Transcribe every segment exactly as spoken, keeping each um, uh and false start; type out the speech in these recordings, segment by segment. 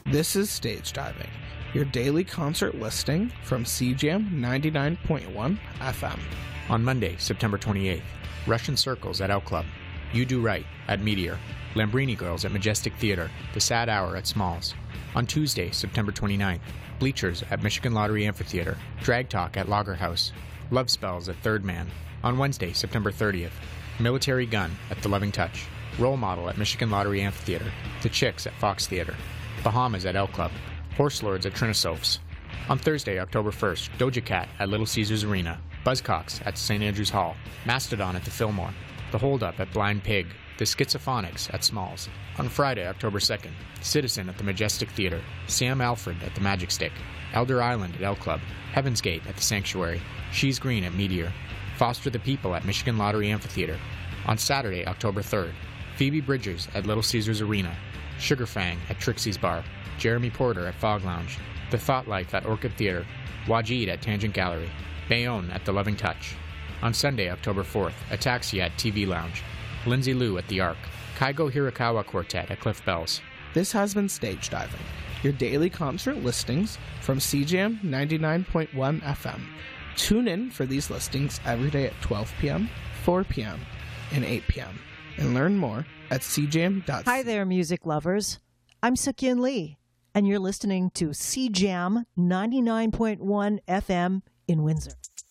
This is Stage Diving, your daily concert listing from C J A M ninety-nine point one F M. On Monday, September twenty-eighth, Russian Circles at L Club, You Do Right at Meteor, Lambrini Girls at Majestic Theater, The Sad Hour at Smalls. On Tuesday, September twenty-ninth, Bleachers at Michigan Lottery Amphitheater, Drag Talk at Lager House, Love Spells at Third Man. On Wednesday, September thirtieth, Military Gun at The Loving Touch, Role Model at Michigan Lottery Amphitheater, The Chicks at Fox Theater, Bahamas at L Club, Horse Lords at Trinosophs. On Thursday, October first, Doja Cat at Little Caesars Arena, Buzzcocks at Saint Andrews Hall, Mastodon at the Fillmore, The Hold Up at Blind Pig, The Schizophonics at Smalls. On Friday, October second, Citizen at the Majestic Theater, Sam Alfred at the Magic Stick, Elder Island at L Club, Heaven's Gate at the Sanctuary, She's Green at Meteor, Foster the People at Michigan Lottery Amphitheater. On Saturday, October third, Phoebe Bridgers at Little Caesars Arena, Sugar Fang at Trixie's Bar, Jeremy Porter at Fog Lounge, The Thought Life at Orchid Theater, Wajid at Tangent Gallery, Bayonne at The Loving Touch. On Sunday, October fourth, Ataxia at T V Lounge, Lindsay Liu at The Arc, Kaigo Hirakawa Quartet at Cliff Bells. This has been Stage Diving, your daily concert listings from C J A M ninety-nine point one F M. Tune in for these listings every day at twelve p.m., four p.m., and eight p.m. and learn more at c j m dot c a. Hi there, music lovers. I'm Sukyin Lee, and you're listening to C J A M ninety-nine point one F M in Windsor.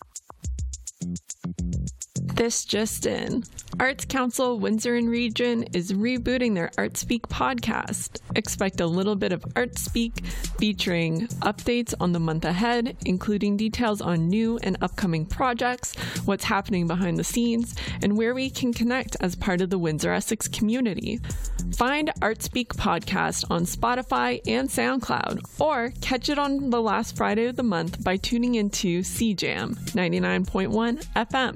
This just in. Arts Council Windsor and Region is rebooting their Art Speak podcast. Expect a little bit of Art Speak featuring updates on the month ahead, including details on new and upcoming projects, what's happening behind the scenes, and where we can connect as part of the Windsor Essex community. Find Art Speak podcast on Spotify and SoundCloud, or catch it on the last Friday of the month by tuning into C J A M ninety-nine point one F M.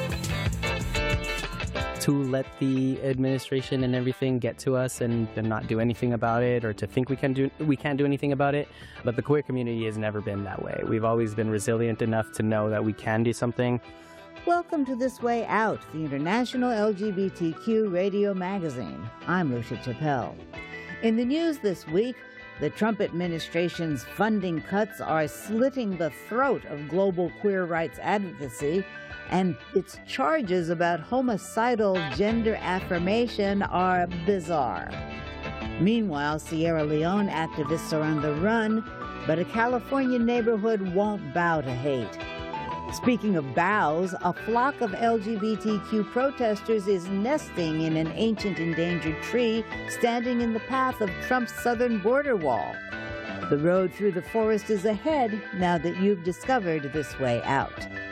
To let the administration and everything get to us and, and not do anything about it, or to think we can do we can't do anything about it. But the queer community has never been that way. We've always been resilient enough to know that we can do something. Welcome to This Way Out, the international L G B T Q radio magazine. I'm Lucia Chappelle. In the news this week, the Trump administration's funding cuts are slitting the throat of global queer rights advocacy, and its charges about homicidal gender affirmation are bizarre. Meanwhile, Sierra Leone activists are on the run, but a California neighborhood won't bow to hate. Speaking of bows, a flock of L G B T Q protesters is nesting in an ancient endangered tree standing in the path of Trump's southern border wall. The road through the forest is ahead now that you've discovered This Way Out.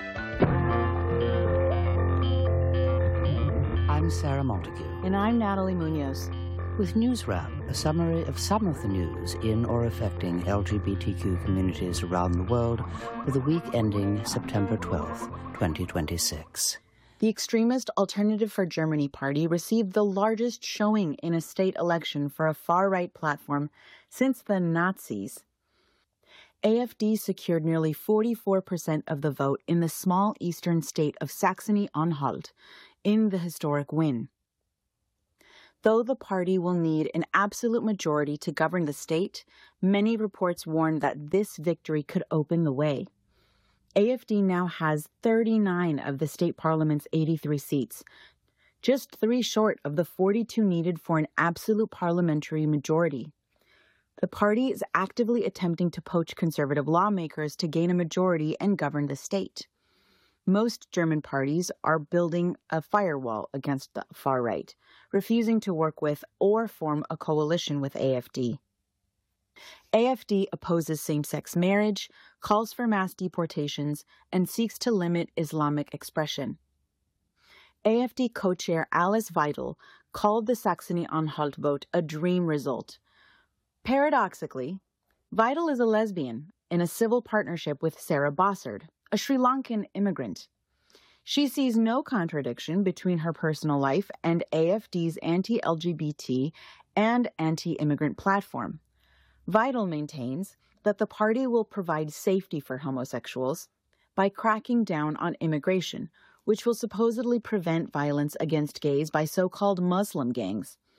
I'm Sarah Montague. And I'm Natalie Munoz. With News Wrap, a summary of some of the news in or affecting L G B T Q communities around the world for the week ending September twelfth, twenty twenty-six. The extremist Alternative for Germany party received the largest showing in a state election for a far-right platform since the Nazis. A F D secured nearly forty-four percent of the vote in the small eastern state of Saxony-Anhalt in the historic win. Though the party will need an absolute majority to govern the state, many reports warn that this victory could open the way. A F D now has thirty-nine of the state parliament's eighty-three seats, just three short of the forty-two needed for an absolute parliamentary majority. The party is actively attempting to poach conservative lawmakers to gain a majority and govern the state. Most German parties are building a firewall against the far right, refusing to work with or form a coalition with A F D. A F D opposes same-sex marriage, calls for mass deportations, and seeks to limit Islamic expression. A F D co-chair Alice Weidel called the Saxony-Anhalt vote a dream result. Paradoxically, Weidel is a lesbian in a civil partnership with Sarah Bossard, a Sri Lankan immigrant. She sees no contradiction between her personal life and A F D's anti-L G B T and anti-immigrant platform. Weidel maintains that the party will provide safety for homosexuals by cracking down on immigration, which will supposedly prevent violence against gays by so-called Muslim gangs.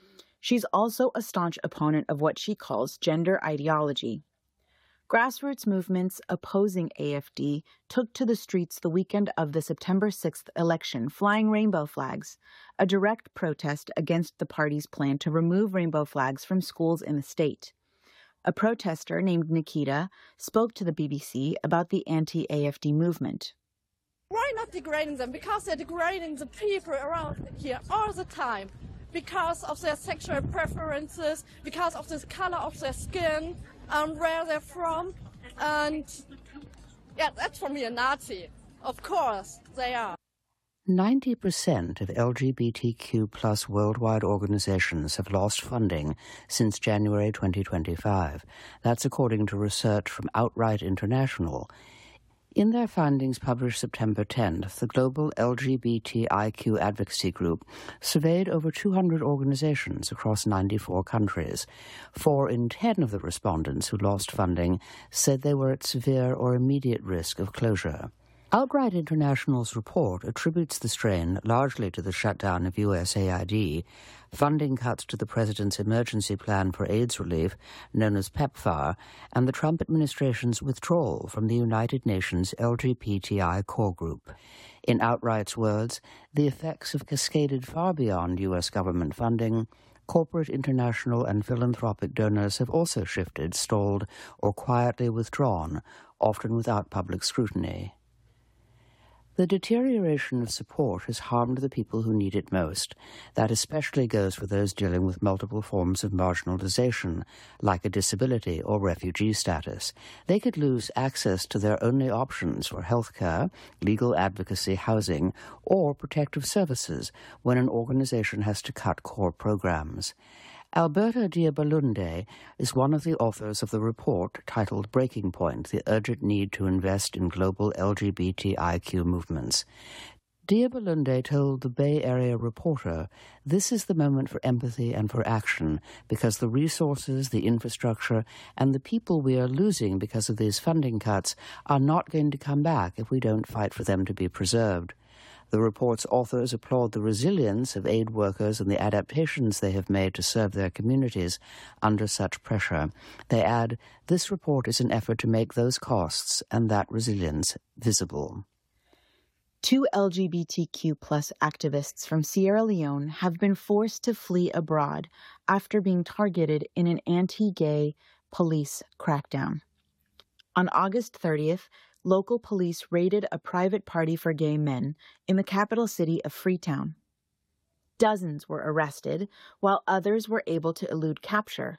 She's also a staunch opponent of what she calls gender ideology. Grassroots movements opposing A F D took to the streets the weekend of the September sixth election, flying rainbow flags, a direct protest against the party's plan to remove rainbow flags from schools in the state. A protester named Nikita spoke to the B B C about the anti-A F D movement. Why not degrading them? Because they're degrading the people around here all the time. Because of their sexual preferences, because of the color of their skin, um, where they're from. And yeah, that's for me a Nazi. Of course, they are. ninety percent of L G B T Q plus worldwide organizations have lost funding since January twenty twenty-five. That's according to research from Outright International. In their findings published September tenth, the global L G B T I Q advocacy group surveyed over two hundred organizations across ninety-four countries. Four in ten of the respondents who lost funding said they were at severe or immediate risk of closure. Outright International's report attributes the strain largely to the shutdown of U S A I D, funding cuts to the President's Emergency Plan for AIDS Relief, known as PEPFAR, and the Trump administration's withdrawal from the United Nations L G B T I core group. In Outright's words, the effects have cascaded far beyond U S government funding. Corporate, international, and philanthropic donors have also shifted, stalled, or quietly withdrawn, often without public scrutiny. The deterioration of support has harmed the people who need it most. That especially goes for those dealing with multiple forms of marginalization, like a disability or refugee status. They could lose access to their only options for health care, legal advocacy, housing, or protective services when an organization has to cut core programs. Alberta Diabalunde is one of the authors of the report titled Breaking Point, the Urgent Need to Invest in Global L G B T I Q Movements. Diabalunde told the Bay Area Reporter, "This is the moment for empathy and for action, because the resources, the infrastructure, and the people we are losing because of these funding cuts are not going to come back if we don't fight for them to be preserved." The report's authors applaud the resilience of aid workers and the adaptations they have made to serve their communities under such pressure. They add, "This report is an effort to make those costs and that resilience visible." Two L G B T Q plus activists from Sierra Leone have been forced to flee abroad after being targeted in an anti-gay police crackdown. On August thirtieth, local police raided a private party for gay men in the capital city of Freetown. Dozens were arrested, while others were able to elude capture.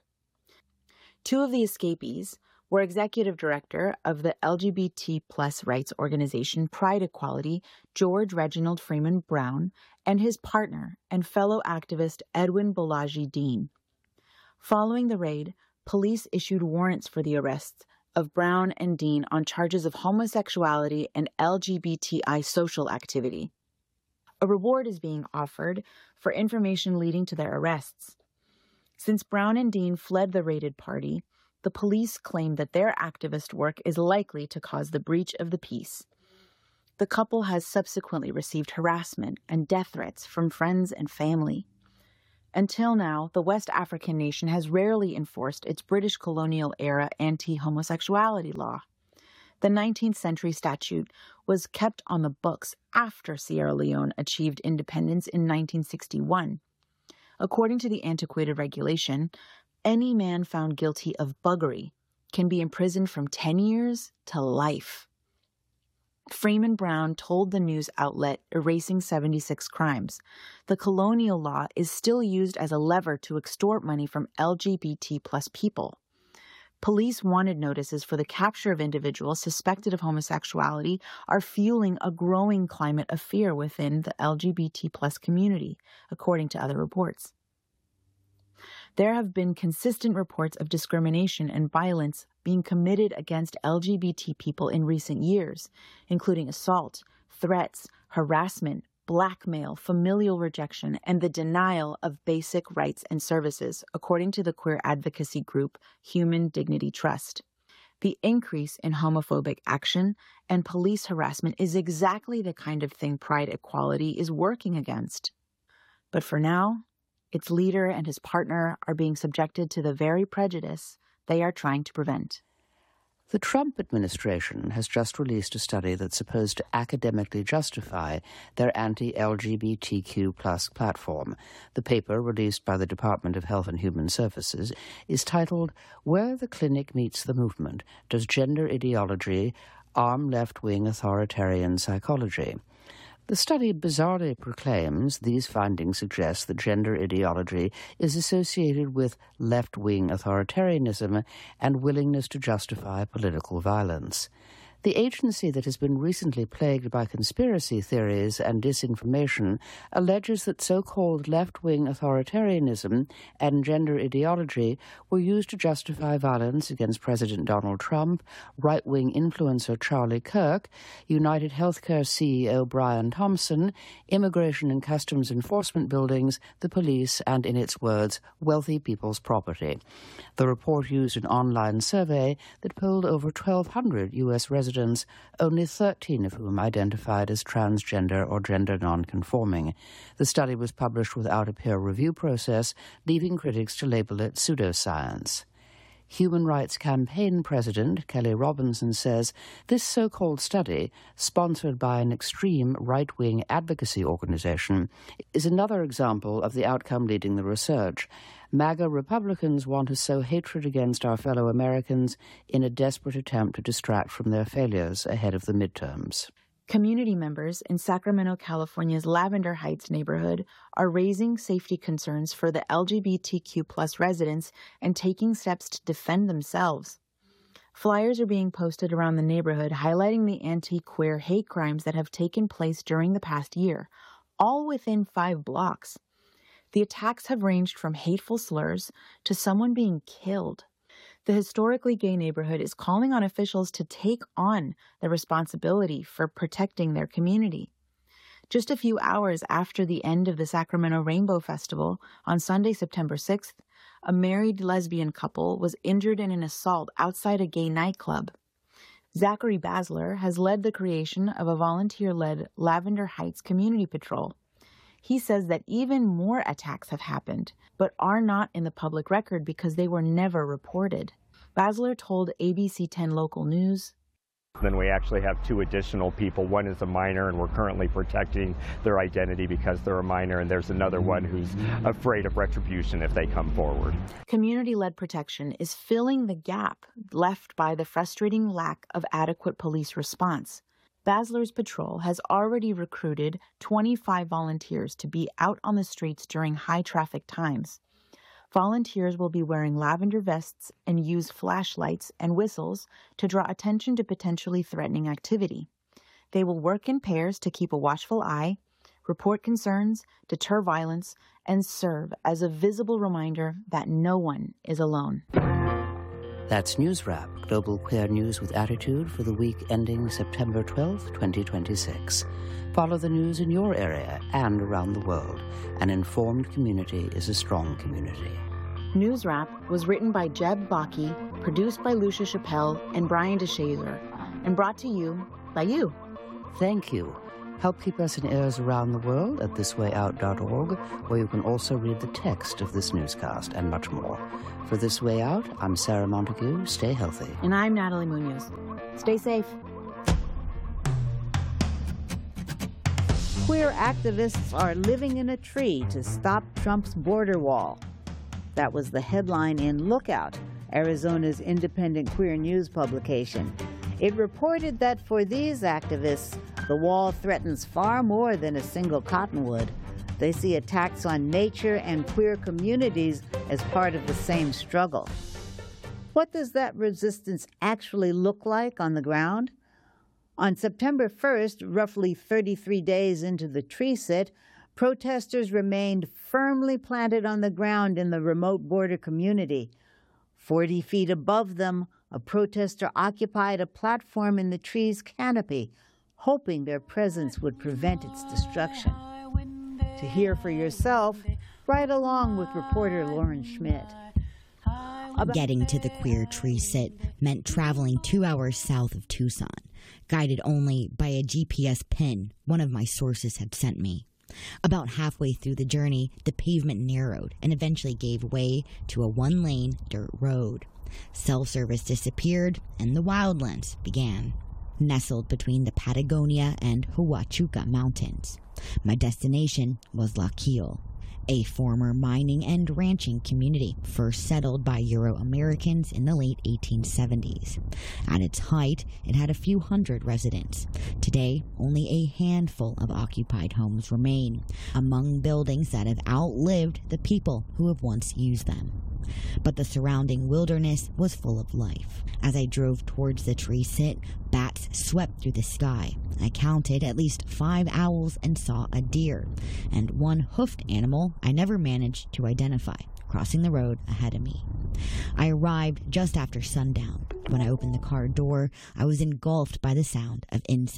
Two of the escapees were executive director of the L G B T plus rights organization Pride Equality, George Reginald Freeman Brown, and his partner and fellow activist Edwin Balaji Dean. Following the raid, police issued warrants for the arrests of Brown and Dean on charges of homosexuality and L G B T I social activity. A reward is being offered for information leading to their arrests. Since Brown and Dean fled the raided party, the police claim that their activist work is likely to cause the breach of the peace. The couple has subsequently received harassment and death threats from friends and family. Until now, the West African nation has rarely enforced its British colonial-era anti-homosexuality law. The nineteenth century statute was kept on the books after Sierra Leone achieved independence in nineteen sixty-one. According to the antiquated regulation, any man found guilty of buggery can be imprisoned from ten years to life. Freeman Brown told the news outlet Erasing seventy-six Crimes, "The colonial law is still used as a lever to extort money from L G B T plus people." Police wanted notices for the capture of individuals suspected of homosexuality are fueling a growing climate of fear within the L G B T plus community, according to other reports. There have been consistent reports of discrimination and violence being committed against L G B T people in recent years, including assault, threats, harassment, blackmail, familial rejection, and the denial of basic rights and services, according to the queer advocacy group Human Dignity Trust. The increase in homophobic action and police harassment is exactly the kind of thing Pride Equality is working against. But for now, its leader and his partner are being subjected to the very prejudice they are trying to prevent. The Trump administration has just released a study that's supposed to academically justify their anti-L G B T Q plus platform. The paper, released by the Department of Health and Human Services, is titled, "Where the Clinic Meets the Movement, Does Gender Ideology Arm Left-Wing Authoritarian Psychology?" The study bizarrely proclaims these findings suggest that gender ideology is associated with left-wing authoritarianism and willingness to justify political violence. The agency that has been recently plagued by conspiracy theories and disinformation alleges that so-called left-wing authoritarianism and gender ideology were used to justify violence against President Donald Trump, right-wing influencer Charlie Kirk, United Healthcare C E O Brian Thompson, Immigration and Customs Enforcement buildings, the police, and, in its words, wealthy people's property. The report used an online survey that polled over twelve hundred U S residents, only thirteen of whom identified as transgender or gender nonconforming. The study was published without a peer review process, leaving critics to label it pseudoscience. Human Rights Campaign President Kelly Robinson says this so-called study, sponsored by an extreme right-wing advocacy organization, is another example of the outcome leading the research. MAGA Republicans want to sow hatred against our fellow Americans in a desperate attempt to distract from their failures ahead of the midterms. Community members in Sacramento, California's Lavender Heights neighborhood are raising safety concerns for the L G B T Q plus residents and taking steps to defend themselves. Flyers are being posted around the neighborhood highlighting the anti-queer hate crimes that have taken place during the past year, all within five blocks. The attacks have ranged from hateful slurs to someone being killed. The historically gay neighborhood is calling on officials to take on the responsibility for protecting their community. Just a few hours after the end of the Sacramento Rainbow Festival, on Sunday, September sixth, a married lesbian couple was injured in an assault outside a gay nightclub. Zachary Basler has led the creation of a volunteer-led Lavender Heights Community Patrol. He says that even more attacks have happened, but are not in the public record because they were never reported. Basler told A B C ten Local News, Then we actually have two additional people. One is a minor, and we're currently protecting their identity because they're a minor, and there's another one who's afraid of retribution if they come forward. Community-led protection is filling the gap left by the frustrating lack of adequate police response. Basler's patrol has already recruited twenty-five volunteers to be out on the streets during high-traffic times. Volunteers will be wearing lavender vests and use flashlights and whistles to draw attention to potentially threatening activity. They will work in pairs to keep a watchful eye, report concerns, deter violence, and serve as a visible reminder that no one is alone. That's News Wrap, Global Queer News with Attitude for the week ending September twelfth, twenty twenty-six. Follow the news in your area and around the world. An informed community is a strong community. News Wrap was written by Jeb Bakke, produced by Lucia Chappelle and Brian DeShazer, and brought to you by you. Thank you. Help keep us in ears around the world at this way out dot org, where you can also read the text of this newscast and much more. For This Way Out, I'm Sarah Montague. Stay healthy. And I'm Natalie Munoz. Stay safe. Queer activists are living in a tree to stop Trump's border wall. That was the headline in Lookout, Arizona's independent queer news publication. It reported that for these activists, the wall threatens far more than a single cottonwood. They see attacks on nature and queer communities as part of the same struggle. What does that resistance actually look like on the ground? On September first, roughly thirty-three days into the tree sit, protesters remained firmly planted on the ground in the remote border community. Forty feet above them, a protester occupied a platform in the tree's canopy, hoping their presence would prevent its destruction. To hear for yourself, right along with reporter Lauren Schmidt. Getting to the queer tree sit meant traveling two hours south of Tucson, guided only by a G P S pin one of my sources had sent me. About halfway through the journey, the pavement narrowed and eventually gave way to a one-lane dirt road. Cell service disappeared and the wildlands began. Nestled between the Patagonia and Huachuca Mountains, my destination was La Quille, a former mining and ranching community first settled by Euro-Americans in the late eighteen seventies. At its height, it had a few hundred residents. Today, only a handful of occupied homes remain, among buildings that have outlived the people who have once used them. But the surrounding wilderness was full of life. As I drove towards the tree sit, bats swept through the sky. I counted at least five owls and saw a deer, and one hoofed animal I never managed to identify, crossing the road ahead of me. I arrived just after sundown. When I opened the car door, I was engulfed by the sound of insects.